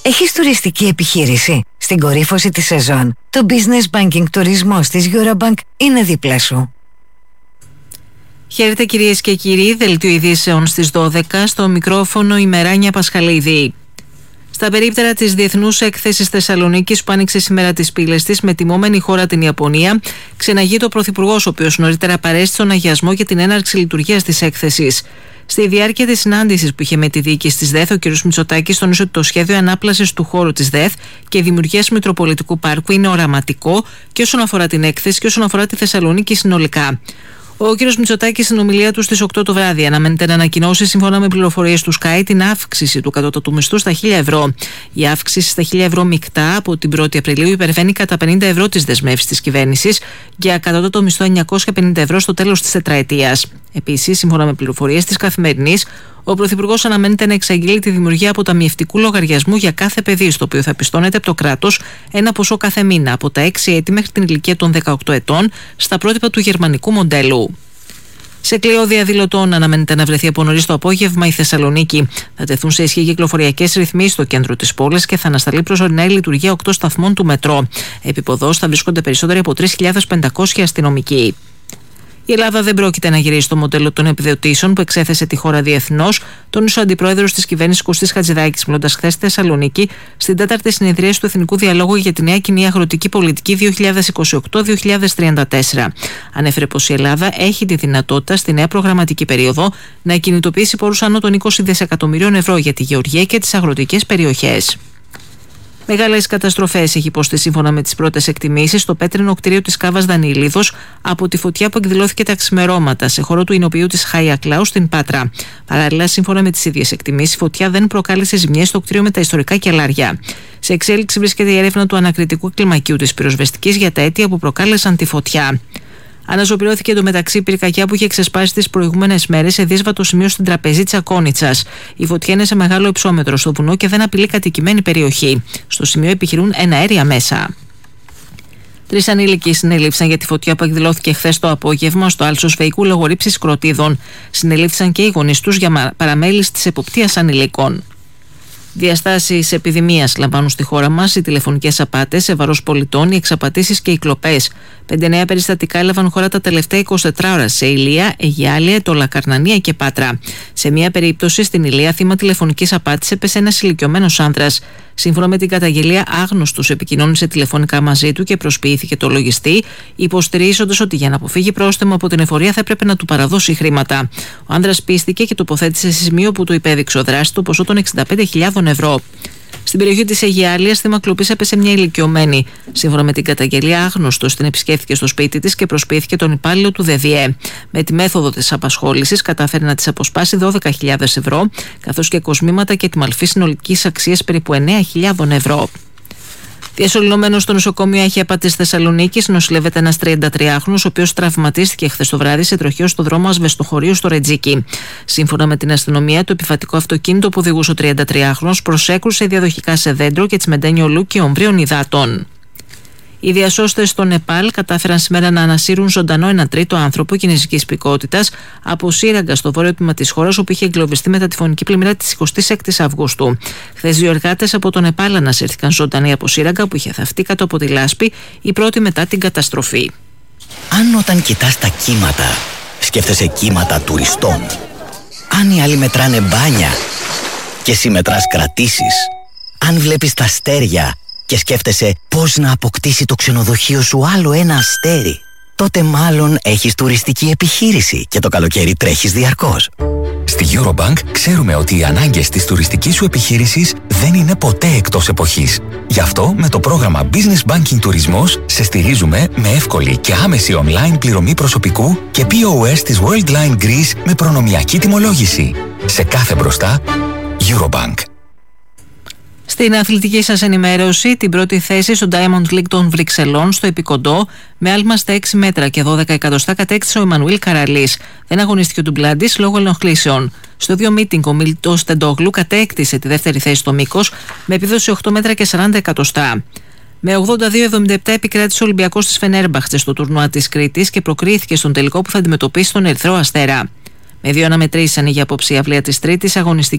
Έχεις τουριστική επιχείρηση? Στην κορύφωση της σεζόν, το Business Banking τουρισμός της Eurobank είναι δίπλα σου. Χαίρετε κυρίες και κύριοι, δελτίο ειδήσεων στις 12, στο μικρόφωνο η Μεράνια Πασχαλίδη. Στα περίπτερα της Διεθνούς Έκθεσης Θεσσαλονίκης που άνοιξε σήμερα τις πύλες της με τιμόμενη χώρα την Ιαπωνία, ξεναγείται ο Πρωθυπουργός, ο οποίος νωρίτερα παρέστη στον αγιασμό για την έναρξη λειτουργίας της έκθεσης. Στη διάρκεια της συνάντησης που είχε με τη διοίκηση της ΔΕΘ, ο κ. Μητσοτάκης τόνισε ότι το σχέδιο ανάπλασης του χώρου της ΔΕΘ και δημιουργίας Μητροπολιτικού Πάρκου είναι οραματικό και όσον αφορά την έκθεση και όσον αφορά τη Θεσσαλονίκη συνολικά. Ο κ. Μητσοτάκης στην ομιλία του στις 8 το βράδυ αναμένεται να ανακοινώσει, σύμφωνα με πληροφορίες του Sky, την αύξηση του κατώτατου μισθού στα 1.000 ευρώ. Η αύξηση στα 1.000 ευρώ μεικτά από την 1η Απριλίου υπερβαίνει κατά 50 ευρώ τις δεσμεύσεις της κυβέρνησης για κατώτατο μισθό 950 ευρώ στο τέλος της τετραετίας. Επίσης, σύμφωνα με πληροφορίες της Καθημερινής, ο Πρωθυπουργός αναμένεται να εξαγγείλει τη δημιουργία αποταμιευτικού λογαριασμού για κάθε παιδί, στο οποίο θα πιστώνεται από το κράτος ένα ποσό κάθε μήνα από τα 6 έτη μέχρι την ηλικία των 18 ετών, στα πρότυπα του γερμανικού μοντέλου. Σε κλειό διαδηλωτών αναμένεται να βρεθεί από νωρίς το απόγευμα η Θεσσαλονίκη. Θα τεθούν σε ισχύ κυκλοφοριακές ρυθμίσεις στο κέντρο της πόλης και θα ανασταλεί προσωρινά η λειτουργία 8 σταθμών του μετρό. Επί θα βρίσκονται περισσότεροι από 3.500 αστυνομικοί. Η Ελλάδα δεν πρόκειται να γυρίσει στο μοντέλο των επιδοτήσεων που εξέθεσε τη χώρα διεθνώς, τόνισε ο αντιπρόεδρος της κυβέρνησης Κωστής Χατζηδάκης, μιλώντας χθες στη Θεσσαλονίκη στην 4η συνεδρίαση του Εθνικού Διαλόγου για τη Νέα Κοινή Αγροτική Πολιτική 2028-2034. Ανέφερε πως η Ελλάδα έχει τη δυνατότητα στη νέα προγραμματική περίοδο να κινητοποιήσει πόρους άνω των 20 δισεκατομμυρίων ευρώ για τη γεωργία και τις αγροτικές περιοχές. Μεγάλες καταστροφές έχει υποστεί, σύμφωνα με τις πρώτες εκτιμήσεις, στο πέτρινο κτίριο της Κάβας Δανεηλίδος από τη φωτιά που εκδηλώθηκε τα ξημερώματα σε χώρο του εινοποιείου της Χάια Κλάου στην Πάτρα. Παράλληλα, σύμφωνα με τις ίδιες εκτιμήσεις, η φωτιά δεν προκάλεσε ζημιές στο κτίριο με τα ιστορικά κελάρια. Σε εξέλιξη βρίσκεται η έρευνα του ανακριτικού κλιμακίου της πυροσβεστικής για τα αίτια που προκάλεσαν τη φωτιά. Αναζωπηρώθηκε εντωμεταξύ η πυρκαγιά που είχε ξεσπάσει τις προηγούμενες μέρες σε δύσβατο σημείο στην Τραπεζίτσα Κόνιτσας. Η φωτιά είναι σε μεγάλο υψόμετρο στο βουνό και δεν απειλεί κατοικημένη περιοχή. Στο σημείο επιχειρούν εναέρια μέσα. 3 ανήλικοι συνελήφθησαν για τη φωτιά που εκδηλώθηκε χθες το απόγευμα στο Άλσος Βεϊκού λόγω ρήψης κροτίδων. Συνελήφθησαν και οι γονείς τους για παραμέληση της εποπτείας ανηλίκων. Διαστάσεις επιδημίας λαμβάνουν στη χώρα μας οι τηλεφωνικές απάτες σε βαρός πολιτών, οι εξαπατήσεις και οι κλοπές. 5 νέα περιστατικά έλαβαν χώρα τα τελευταία 24 ώρα σε Ηλεία, Αιγιάλια, Τολακαρνανία και Πάτρα. Σε μία περίπτωση στην Ηλεία, θύμα τηλεφωνικής απάτης έπεσε ένας ηλικιωμένος άνδρας. Σύμφωνα με την καταγγελία, άγνωστος επικοινώνησε τηλεφωνικά μαζί του και προσποιήθηκε το λογιστή, υποστηρίζοντας ότι για να αποφύγει πρόστιμο από την εφορία θα έπρεπε να του παραδώσει χρήματα. Ο άνδρας πίστηκε και τοποθέτησε σε σημείο που του υπέδειξε ο δράστης το ποσό των 65.000 ευρώ. Στην περιοχή της Αιγιάλιας, θύμα κλοπής έπεσε μια ηλικιωμένη. Σύμφωνα με την καταγγελία, άγνωστος την επισκέφθηκε στο σπίτι της και προσποιήθηκε τον υπάλληλο του ΔΔΕ. Με τη μέθοδο της απασχόλησης κατάφερε να της αποσπάσει 12.000 ευρώ, καθώς και κοσμήματα και τη μαλφή συνολικής αξίας περίπου 9.000 ευρώ. Διασωληνωμένος στο νοσοκομείο Αγία Πατής Θεσσαλονίκης νοσηλεύεται ένας 33χρονος, ο οποίος τραυματίστηκε χθες το βράδυ σε τροχαίο στο δρόμο Ασβεστοχωρίου στο Ρετζίκι. Σύμφωνα με την αστυνομία, το επιβατικό αυτοκίνητο που οδηγούσε ο 33χρονος προσέκρουσε διαδοχικά σε δέντρο και τσιμεντένιο ολού και ομβρίων υδάτων. Οι διασώστες στο Νεπάλ κατάφεραν σήμερα να ανασύρουν ζωντανό ένα τρίτο άνθρωπο κινεζικής υπηκότητας από Σύραγγα στο βόρειο τμήμα της χώρας, όπου είχε εγκλωβιστεί με τα τυφωνική πλημμύρα της 26ης Αυγούστου. Χθες 2 εργάτες από το Νεπάλ ανασύρθηκαν ζωντανοί από Σύραγγα, που είχε θαυτεί κάτω από τη λάσπη, η πρώτη μετά την καταστροφή. Αν όταν κοιτάς τα κύματα σκέφτεσαι κύματα τουριστών, αν οι άλλοι μετράνε μπάνια και εσύ μετράς κρατήσεις, αν βλέπεις τα αστέρια και σκέφτεσαι πώς να αποκτήσει το ξενοδοχείο σου άλλο ένα αστέρι, τότε μάλλον έχεις τουριστική επιχείρηση και το καλοκαίρι τρέχεις διαρκώς. Στη Eurobank ξέρουμε ότι οι ανάγκες της τουριστικής σου επιχείρησης δεν είναι ποτέ εκτός εποχής. Γι' αυτό με το πρόγραμμα Business Banking Τουρισμός σε στηρίζουμε με εύκολη και άμεση online πληρωμή προσωπικού και POS της Worldline Greece με προνομιακή τιμολόγηση. Σε κάθε μπροστά, Eurobank. Στην αθλητική σας ενημέρωση, την πρώτη θέση στο Diamond League των Βρυξελών στο Επικοντό με άλμα στα 6 μέτρα και 12 εκατοστά κατέκτησε ο Εμμανουήλ Καραλής. Δεν αγωνίστηκε ο Ντουγκλάντης λόγω ενοχλήσεων. Στο 2 meeting ο Μιλτός Τεντόγλου κατέκτησε τη δεύτερη θέση στο μήκος με επίδοση 8 μέτρα και 40 εκατοστά. Με 82-77 επικράτησε ο Ολυμπιακός της Φενέρμπαχτσε στο τουρνουά της Κρήτης και προκρίθηκε στον τελικό που θα αντιμετωπίσει τον Ερυθρό Αστέρα. Με 2 αναμετρήσεις ανοίγει απόψε η αυλαία της τρίτης αγωνιστικής